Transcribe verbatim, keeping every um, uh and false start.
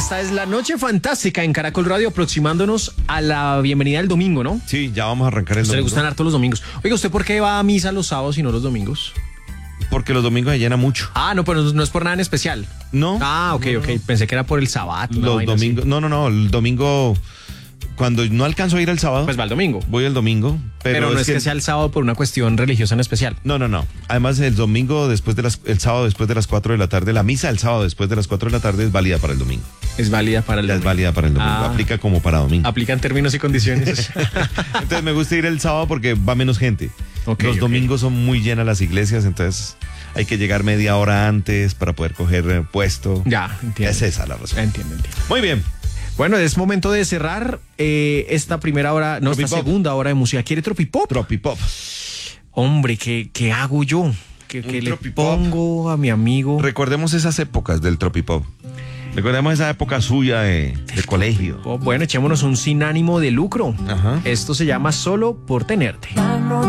Esta es la Noche Fantástica en Caracol Radio, aproximándonos a la bienvenida del domingo, ¿no? Sí, ya vamos a arrancar el ¿A usted le domingo. gustan harto los domingos? Oiga, ¿usted por qué va a misa los sábados y no los domingos? Porque los domingos se llena mucho. Ah, no, pero no es por nada en especial. ¿No? Ah, ok, ok. Pensé que era por el sábado. Los domingos. No, no, no. El domingo. Cuando no alcanzo a ir el sábado. Pues va el domingo. Voy el domingo. Pero, Pero no es que, que sea el sábado por una cuestión religiosa en especial. No, no, no. Además, el domingo después de las. El sábado después de las cuatro de la tarde. La misa el sábado después de las cuatro de la tarde es válida para el domingo. Es válida para el Ya domingo. es válida para el domingo. Ah. Aplica como para domingo. Aplican términos y condiciones. Entonces me gusta ir el sábado porque va menos gente. Okay, Los okay. domingos son muy llenas las iglesias, entonces hay que llegar media hora antes para poder coger eh, puesto. Ya, entiendo. Es esa la razón. Entiendo, entiendo. Muy bien. Bueno, es momento de cerrar eh, esta primera hora, no, esta Tropipop. segunda hora de música. ¿Quiere tropipop? Tropipop. Hombre, ¿qué, qué hago yo? ¿Qué, qué le tropipop. pongo a mi amigo? Recordemos esas épocas del tropipop. Recordemos esa época suya de, de colegio. Oh, bueno, echémonos un sin ánimo de lucro. Ajá. Esto se llama Solo por tenerte.